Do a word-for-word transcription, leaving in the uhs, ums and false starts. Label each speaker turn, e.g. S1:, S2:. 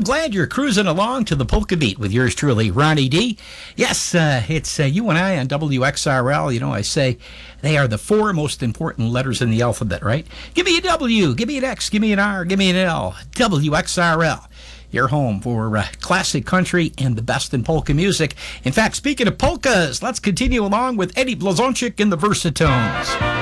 S1: glad you're cruising along to the Polka Beat with yours truly, Ronnie D. Yes, uh, it's uh, you and I on W X R L. You know, I say they are the four most important letters in the alphabet, right? Give me a W, give me an X, give me an R, give me an L. W X R L. Your home for uh, classic country and the best in polka music. In fact, speaking of polkas, let's continue along with Eddie Blazonczyk and the Versatones.